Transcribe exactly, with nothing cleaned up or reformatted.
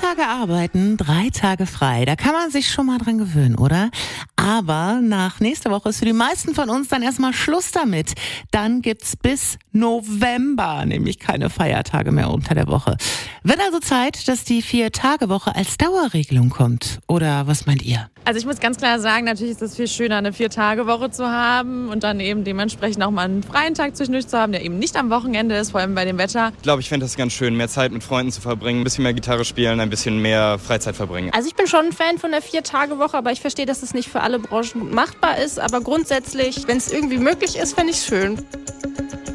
Tage arbeiten, drei Tage frei. Da kann man sich schon mal dran gewöhnen, oder? Aber nach nächster Woche ist für die meisten von uns dann erstmal Schluss damit. Dann gibt's bis November nämlich keine Feiertage mehr unter der Woche. Wird also Zeit, dass die Vier-Tage-Woche als Dauerregelung kommt. Oder was meint ihr? Also ich muss ganz klar sagen, natürlich ist es viel schöner, eine Vier-Tage-Woche zu haben und dann eben dementsprechend auch mal einen freien Tag zwischendurch zu haben, der eben nicht am Wochenende ist, vor allem bei dem Wetter. Ich glaube, ich fände das ganz schön, mehr Zeit mit Freunden zu verbringen, ein bisschen mehr Gitarre spielen, ein bisschen mehr Freizeit verbringen. Also ich bin schon ein Fan von der Vier-Tage-Woche, aber ich verstehe, dass es nicht für alle Branchen gut machbar ist. Aber grundsätzlich, wenn es irgendwie möglich ist, fände ich es schön.